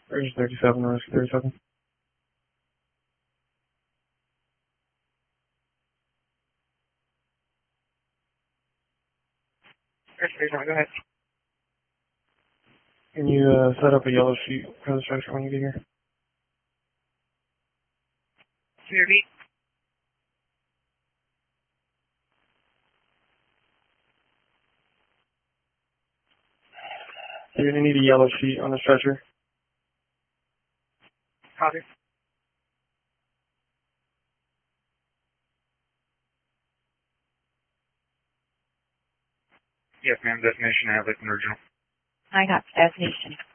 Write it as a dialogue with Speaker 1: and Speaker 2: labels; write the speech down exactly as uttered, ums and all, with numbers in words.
Speaker 1: Bridge thirty-seven, risk thirty-seven.
Speaker 2: Bridge thirty-seven, go ahead.
Speaker 1: Can you uh, set up a yellow sheet for the structure when you get here?
Speaker 2: Can you repeat?
Speaker 1: You're going to need a yellow sheet on the stretcher.
Speaker 2: Copy. Yes, ma'am. Destination, I have Lakeland Regional.
Speaker 3: I got destination.